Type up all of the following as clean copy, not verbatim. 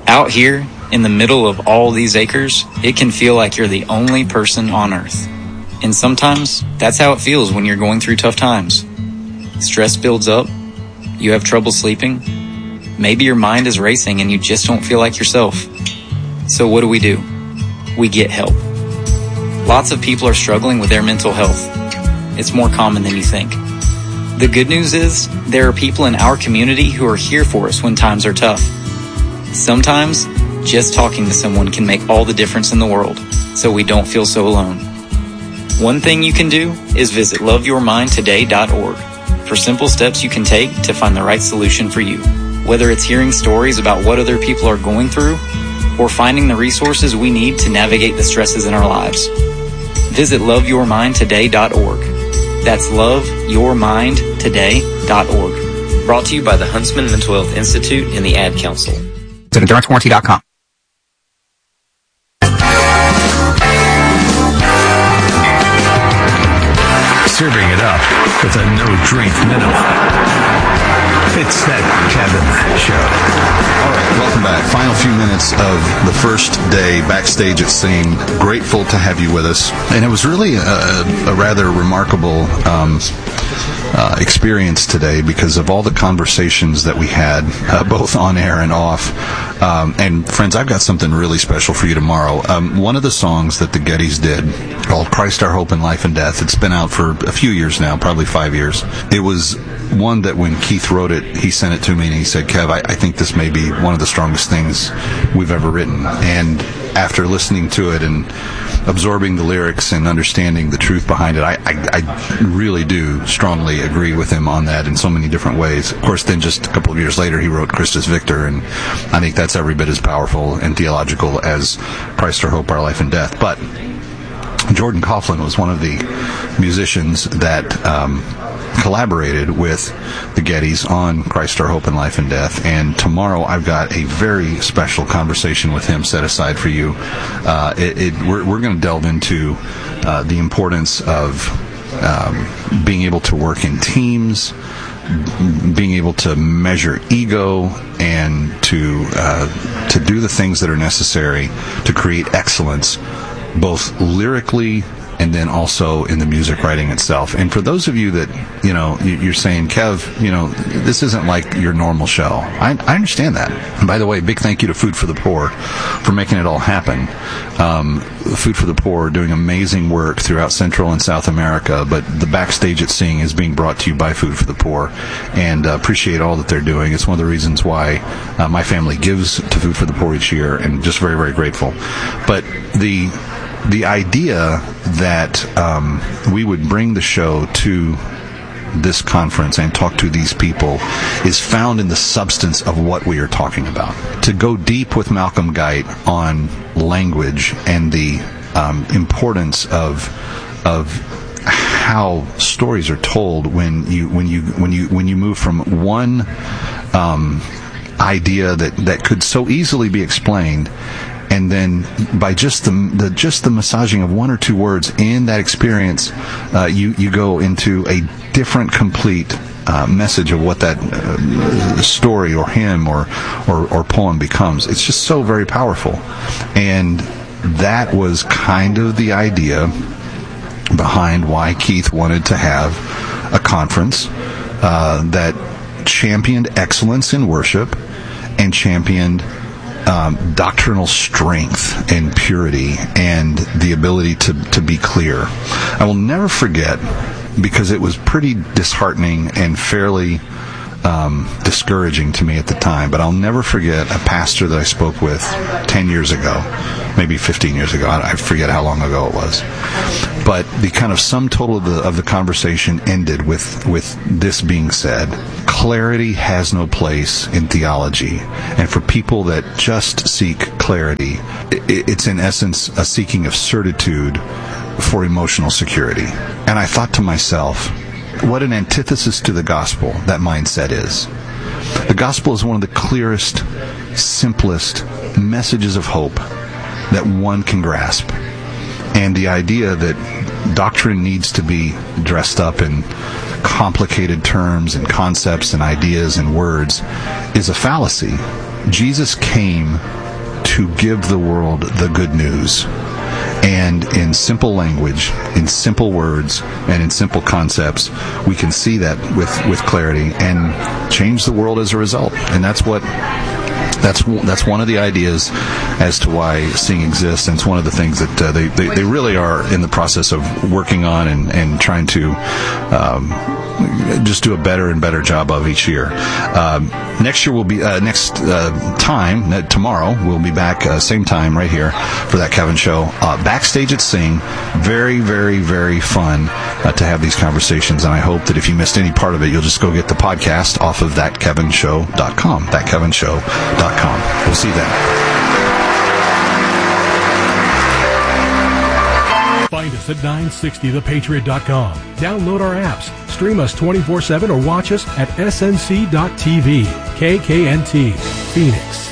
Out here, in the middle of all these acres, it can feel like you're the only person on Earth. And sometimes, that's how it feels when you're going through tough times. Stress builds up, you have trouble sleeping, maybe your mind is racing and you just don't feel like yourself. So what do? We get help. Lots of people are struggling with their mental health. It's more common than you think. The good news is, there are people in our community who are here for us when times are tough. Sometimes, just talking to someone can make all the difference in the world, so we don't feel so alone. One thing you can do is visit loveyourmindtoday.org for simple steps you can take to find the right solution for you. Whether it's hearing stories about what other people are going through, or finding the resources we need to navigate the stresses in our lives. Visit loveyourmindtoday.org. That's loveyourmindtoday.org. Brought to you by the Huntsman Mental Health Institute and the Ad Council. At EnduranceWarranty.com. Serving it up with a no-drink minimum. It's that Kevin Show. All right, welcome back. Final few minutes of the first day backstage at Sing. Grateful to have you with us. And it was really a rather remarkable experience today because of all the conversations that we had, both on air and off. And friends, I've got something really special for you tomorrow. One of the songs that the Gettys did, called Christ Our Hope in Life and Death, it's been out for a few years now, probably 5 years. It was one that when Keith wrote it, he sent it to me and he said, Kev, I think this may be one of the strongest things we've ever written. And after listening to it and absorbing the lyrics and understanding the truth behind it, I really do strongly agree with him on that in so many different ways. Of course, then just a couple of years later, he wrote Christus Victor, and I think that's every bit as powerful and theological as Christ Our Hope, Our Life and Death. But Jordan Coughlin was one of the musicians that collaborated with the Gettys on Christ Our Hope in Life and Death, and tomorrow I've got a very special conversation with him set aside for you. We're going to delve into the importance of being able to work in teams, being able to measure ego, and to do the things that are necessary to create excellence, both lyrically and then also in the music writing itself. And for those of you that, you're saying, Kev, this isn't like your normal show. I understand that. And by the way, big thank you to Food for the Poor for making it all happen. Food for the Poor doing amazing work throughout Central and South America, but the Backstage at Sing is being brought to you by Food for the Poor, and appreciate all that they're doing. It's one of the reasons why my family gives to Food for the Poor each year, and just very, very grateful. But the idea that we would bring the show to this conference and talk to these people is found in the substance of what we are talking about. To go deep with Malcolm Guite on language and the importance of how stories are told when you move from one idea that could so easily be explained, and then by just the massaging of one or two words in that experience, you go into a different, complete message of what that story or hymn or poem becomes. It's just so very powerful, and that was kind of the idea behind why Keith wanted to have a conference that championed excellence in worship and championed doctrinal strength and purity and the ability to be clear. I will never forget, because it was pretty disheartening and fairly discouraging to me at the time, but I'll never forget a pastor that I spoke with 10 years ago, maybe 15 years ago. I forget how long ago it was. But the kind of sum total of the conversation ended with this being said: clarity has no place in theology. And for people that just seek clarity, it's in essence a seeking of certitude for emotional security. And I thought to myself, what an antithesis to the gospel that mindset is. The gospel is one of the clearest, simplest messages of hope that one can grasp. And the idea that doctrine needs to be dressed up in complicated terms and concepts and ideas and words is a fallacy. Jesus came to give the world the good news. And in simple language, in simple words, and in simple concepts, we can see that with clarity and change the world as a result. And that's one of the ideas as to why Sing exists, and it's one of the things that they really are in the process of working on and trying to just do a better and better job of each year. Next year will be tomorrow we'll be back same time right here for That Kevin Show. Backstage at Sing, very, very, very fun to have these conversations, and I hope that if you missed any part of it, you'll just go get the podcast off of thatkevinshow.com. Thatkevinshow.com. We'll see you then. Find us at 960thepatriot.com. Download our apps, stream us 24/7, or watch us at snc.tv. KKNT, Phoenix.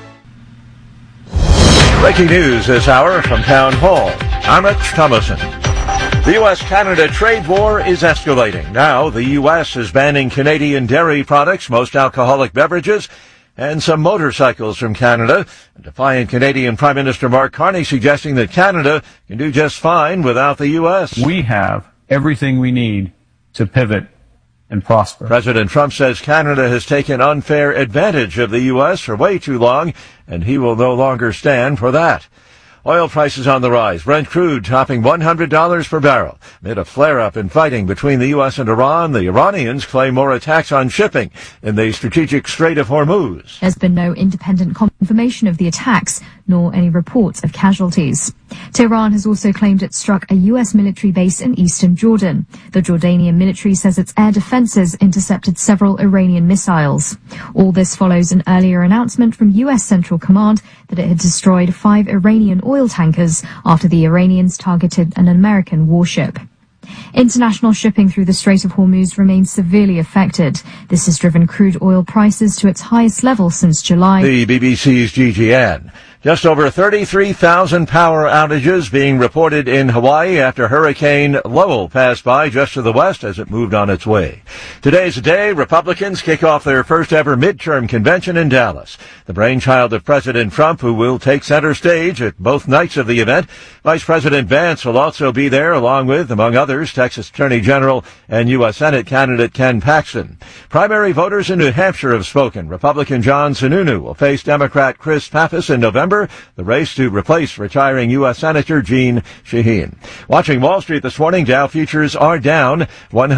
Breaking news this hour from Town Hall. I'm Rich Thomason. The U.S.-Canada trade war is escalating. Now, the U.S. is banning Canadian dairy products, most alcoholic beverages, and some motorcycles from Canada. A defiant Canadian Prime Minister Mark Carney suggesting that Canada can do just fine without the U.S. We have everything we need to pivot and prosper. President Trump says Canada has taken unfair advantage of the U.S. for way too long, and he will no longer stand for that. Oil prices on the rise. Brent crude topping $100 per barrel. Amid a flare-up in fighting between the U.S. and Iran, the Iranians claim more attacks on shipping in the strategic Strait of Hormuz. There's been no independent confirmation of the attacks, nor any reports of casualties. Tehran has also claimed it struck a U.S. military base in eastern Jordan. The Jordanian military says its air defenses intercepted several Iranian missiles. All this follows an earlier announcement from U.S. Central Command that it had destroyed 5 Iranian oil tankers after the Iranians targeted an American warship. International shipping through the Strait of Hormuz remains severely affected. This has driven crude oil prices to its highest level since July. The BBC's GGN. Just over 33,000 power outages being reported in Hawaii after Hurricane Lowell passed by just to the west as it moved on its way. Today's the day Republicans kick off their first ever midterm convention in Dallas. The brainchild of President Trump, who will take center stage at both nights of the event. Vice President Vance will also be there, along with, among others, Texas Attorney General and U.S. Senate candidate Ken Paxton. Primary voters in New Hampshire have spoken. Republican John Sununu will face Democrat Chris Pappas in November. The race to replace retiring U.S. Senator Jeanne Shaheen. Watching Wall Street this morning, Dow futures are down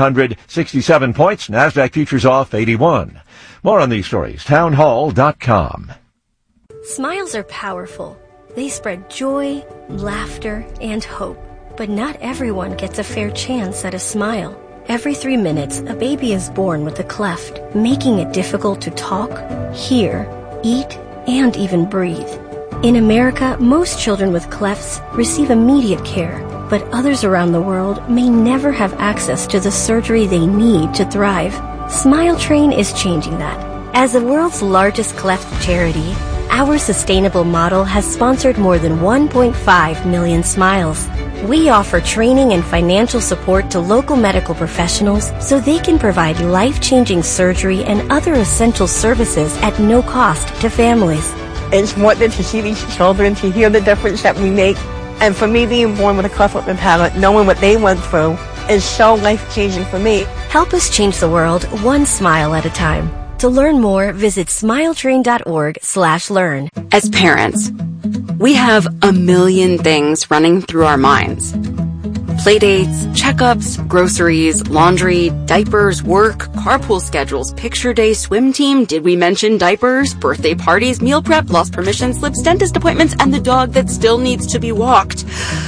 167 points. NASDAQ futures off 81. More on these stories, townhall.com. Smiles are powerful. They spread joy, laughter, and hope. But not everyone gets a fair chance at a smile. Every 3 minutes, a baby is born with a cleft, making it difficult to talk, hear, eat, and even breathe. In America, most children with clefts receive immediate care, but others around the world may never have access to the surgery they need to thrive. Smile Train is changing that. As the world's largest cleft charity, our sustainable model has sponsored more than 1.5 million smiles. We offer training and financial support to local medical professionals so they can provide life-changing surgery and other essential services at no cost to families. It's important to see these children, to hear the difference that we make. And for me, being born with a cleft lip and palate, knowing what they went through, is so life-changing for me. Help us change the world one smile at a time. To learn more, visit smiletrain.org/learn. As parents, we have a million things running through our minds. Playdates, checkups, groceries, laundry, diapers, work, carpool schedules, picture day, swim team, did we mention diapers, birthday parties, meal prep, lost permission slips, dentist appointments, and the dog that still needs to be walked.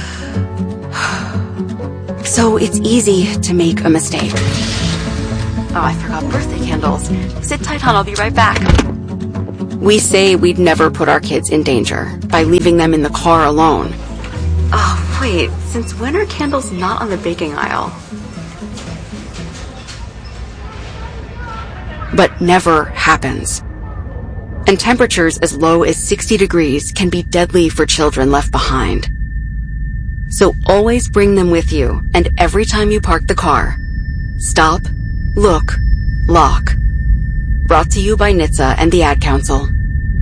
So it's easy to make a mistake. Oh, I forgot birthday candles. Sit tight, hon, I'll be right back. We say we'd never put our kids in danger by leaving them in the car alone. Oh, wait, since when are candles not on the baking aisle? But never happens. And temperatures as low as 60 degrees can be deadly for children left behind. So always bring them with you, and every time you park the car, stop, look, lock. Brought to you by NHTSA and the Ad Council.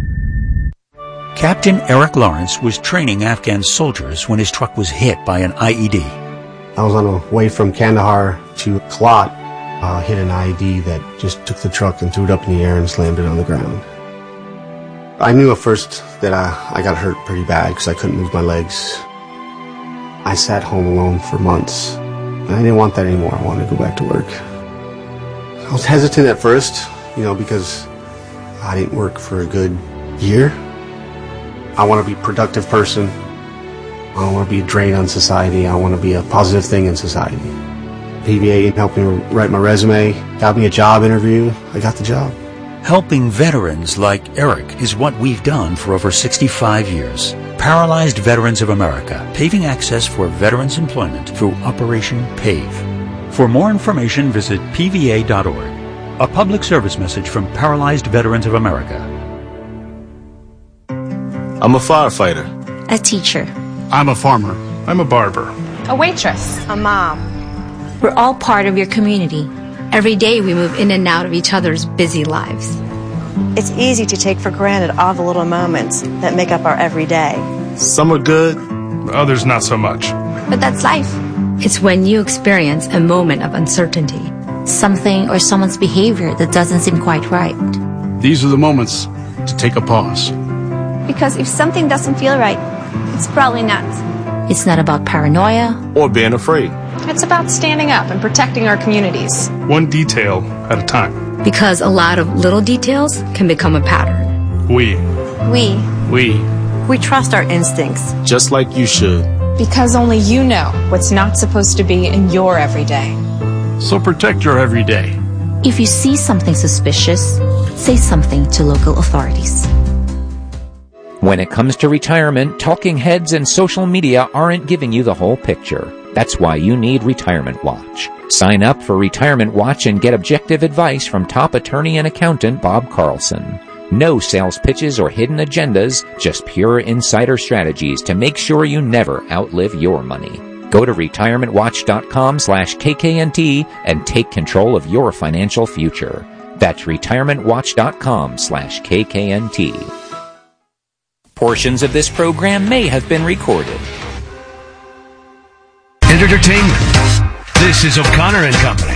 Captain Eric Lawrence was training Afghan soldiers when his truck was hit by an IED. I was on the way from Kandahar to Kalat, hit an IED that just took the truck and threw it up in the air and slammed it on the ground. I knew at first that I got hurt pretty bad because I couldn't move my legs. I sat home alone for months, and I didn't want that anymore. I wanted to go back to work. I was hesitant at first, because I didn't work for a good year. I want to be a productive person. I don't want to be a drain on society. I want to be a positive thing in society. PVA helped me write my resume, got me a job interview. I got the job. Helping veterans like Eric is what we've done for over 65 years. Paralyzed Veterans of America, paving access for veterans' employment through Operation PAVE. For more information, visit pva.org. A public service message from Paralyzed Veterans of America. I'm a firefighter. A teacher. I'm a farmer. I'm a barber. A waitress. A mom. We're all part of your community. Every day we move in and out of each other's busy lives. It's easy to take for granted all the little moments that make up our everyday. Some are good, others not so much. But that's life. It's when you experience a moment of uncertainty. Something or someone's behavior that doesn't seem quite right. These are the moments to take a pause. Because if something doesn't feel right, it's probably not. It's not about paranoia or being afraid. It's about standing up and protecting our communities. One detail at a time. Because a lot of little details can become a pattern. We trust our instincts. Just like you should. Because only you know what's not supposed to be in your everyday. So protect your everyday. If you see something suspicious, say something to local authorities. When it comes to retirement, talking heads and social media aren't giving you the whole picture. That's why you need Retirement Watch. Sign up for Retirement Watch and get objective advice from top attorney and accountant Bob Carlson. No sales pitches or hidden agendas, just pure insider strategies to make sure you never outlive your money. Go to retirementwatch.com/KKNT and take control of your financial future. That's retirementwatch.com/KKNT. Portions of this program may have been recorded. Entertainment. This is O'Connor and Company.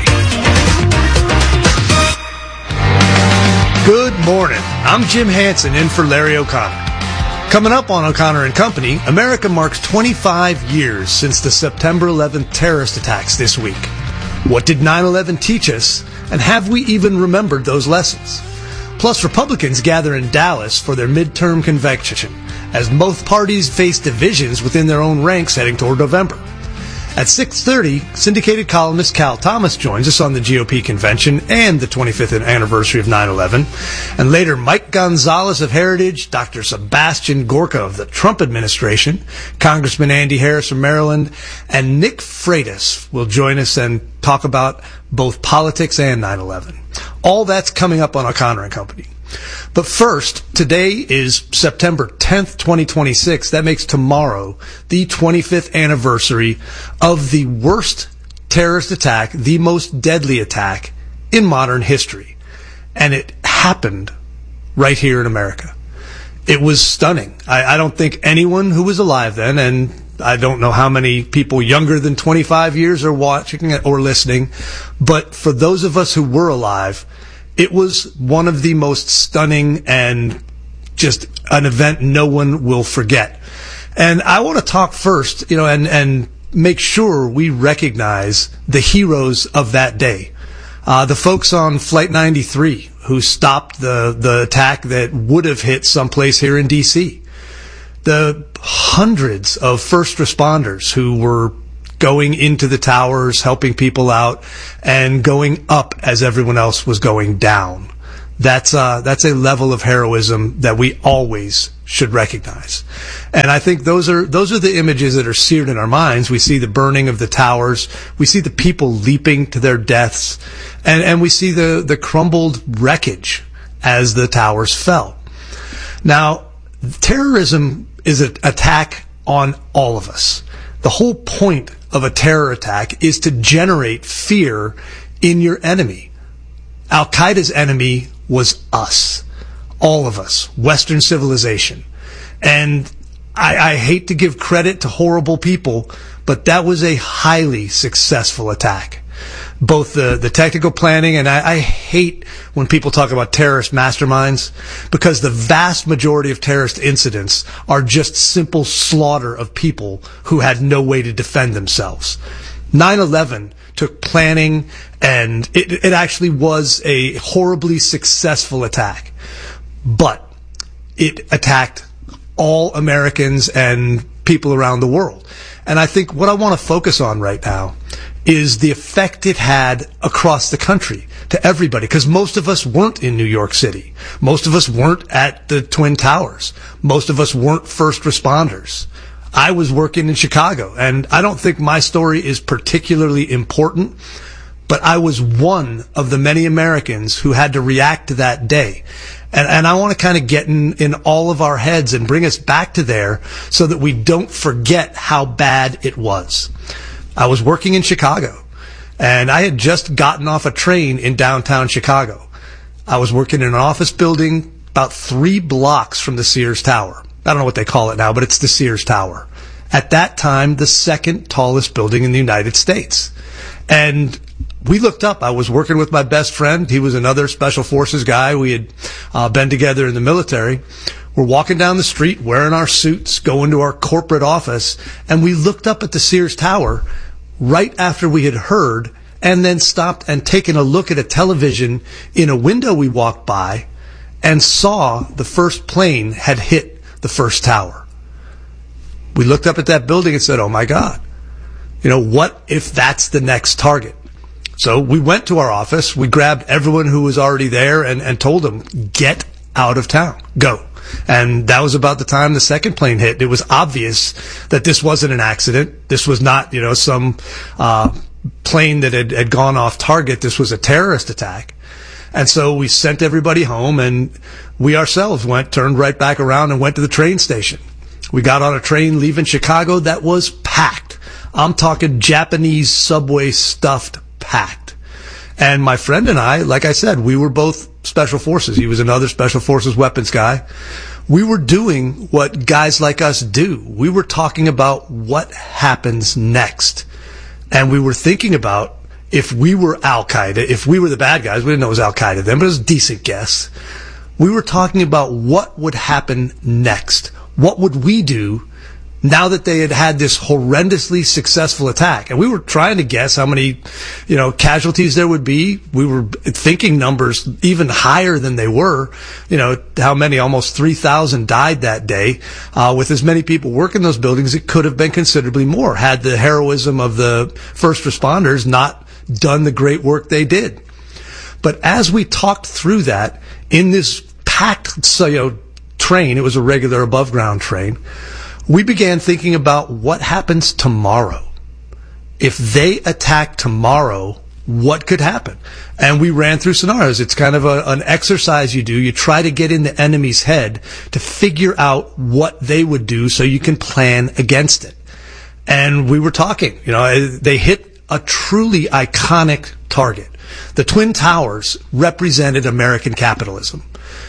Good morning. I'm Jim Hansen in for Larry O'Connor. Coming up on O'Connor and Company, America marks 25 years since the September 11th terrorist attacks this week. What did 9/11 teach us, and have we even remembered those lessons? Plus, Republicans gather in Dallas for their midterm convention, as both parties face divisions within their own ranks heading toward November. At 6:30, syndicated columnist Cal Thomas joins us on the GOP convention and the 25th anniversary of 9/11. And later, Mike Gonzalez of Heritage, Dr. Sebastian Gorka of the Trump administration, Congressman Andy Harris from Maryland, and Nick Freitas will join us and talk about both politics and 9/11. All that's coming up on O'Connor and Company. But first, today is September 10th, 2026. That makes tomorrow the 25th anniversary of the worst terrorist attack, the most deadly attack in modern history. And it happened right here in America. It was stunning. I don't think anyone who was alive then, and I don't know how many people younger than 25 years are watching or listening, but for those of us who were alive, it was one of the most stunning and just an event no one will forget. And I want to talk first, and make sure we recognize the heroes of that day. The folks on Flight 93 who stopped the attack that would have hit someplace here in D.C. The hundreds of first responders who were going into the towers, helping people out, and going up as everyone else was going down. That's a level of heroism that we always should recognize. And I think those are the images that are seared in our minds. We see the burning of the towers, we see the people leaping to their deaths, and we see the crumbled wreckage as the towers fell. Now, terrorism is an attack on all of us. The whole point of a terror attack is to generate fear in your enemy. Al-Qaeda's enemy was us. All of us, Western civilization. And I hate to give credit to horrible people, but that was a highly successful attack. Both the technical planning, and I hate when people talk about terrorist masterminds, because the vast majority of terrorist incidents are just simple slaughter of people who had no way to defend themselves. 9/11 took planning, and it actually was a horribly successful attack. But it attacked all Americans and people around the world. And I think what I want to focus on right now is the effect it had across the country to everybody, because most of us weren't in New York City. Most of us weren't at the Twin Towers. Most of us weren't first responders. I was working in Chicago, and I don't think my story is particularly important, but I was one of the many Americans who had to react to that day. And I want to kind of get in all of our heads and bring us back to there so that we don't forget how bad it was. I was working in Chicago, and I had just gotten off a train in downtown Chicago. I was working in an office building about 3 blocks from the Sears Tower. I don't know what they call it now, but it's the Sears Tower. At that time, the second tallest building in the United States. And we looked up. I was working with my best friend. He was another Special Forces guy. We had been together in the military. We're walking down the street wearing our suits, going to our corporate office, and we looked up at the Sears Tower right after we had heard, and then stopped and taken a look at a television in a window we walked by and saw the first plane had hit the first tower. We looked up at that building and said, oh my God, what if that's the next target? So we went to our office, we grabbed everyone who was already there and told them, get out of town, go. And that was about the time the second plane hit. It was obvious that this wasn't an accident. This was not, some plane that had gone off target. This was a terrorist attack. And so we sent everybody home, and we ourselves turned right back around and went to the train station. We got on a train leaving Chicago that was packed. I'm talking Japanese subway stuffed, packed. And my friend and I, like I said, we were both Special Forces. He was another Special Forces weapons guy. We were doing what guys like us do. We were talking about what happens next. And we were thinking about, if we were Al-Qaeda, if we were the bad guys, we didn't know it was Al-Qaeda then, but it was a decent guess. We were talking about what would happen next. What would we do now that they had this horrendously successful attack? And we were trying to guess how many, casualties there would be. We were thinking numbers even higher than they were. How many, almost 3,000 died that day. With as many people working those buildings, it could have been considerably more had the heroism of the first responders not done the great work they did. But as we talked through that in this packed, train, it was a regular above ground train, we began thinking about what happens tomorrow. If they attack tomorrow, what could happen? And we ran through scenarios. It's kind of an exercise you do. You try to get in the enemy's head to figure out what they would do so you can plan against it. And we were talking, they hit a truly iconic target. The Twin Towers represented American capitalism.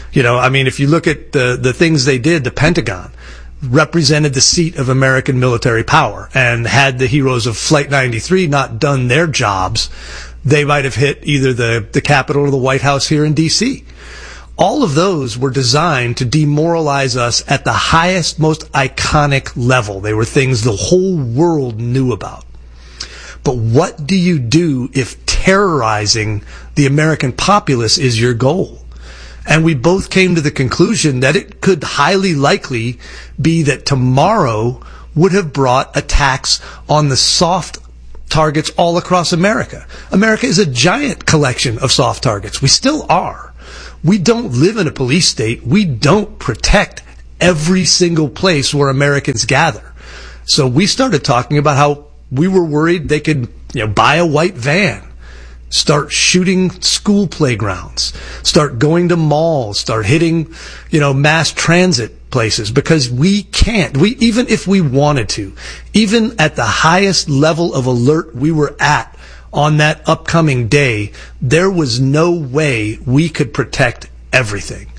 If you look at the things they did, the Pentagon represented the seat of American military power. And had the heroes of Flight 93 not done their jobs, they might have hit either the Capitol or the White House here in D.C. All of those were designed to demoralize us at the highest, most iconic level. They were things the whole world knew about. But what do you do if terrorizing the American populace is your goal? And we both came to the conclusion that it could highly likely be that tomorrow would have brought attacks on the soft targets all across America. America is a giant collection of soft targets. We still are. We don't live in a police state. We don't protect every single place where Americans gather. So we started talking about how we were worried they could, buy a white van, start shooting school playgrounds, start going to malls, start hitting, mass transit places, because we can't. Even if we wanted to, even at the highest level of alert we were at on that upcoming day, there was no way we could protect everything.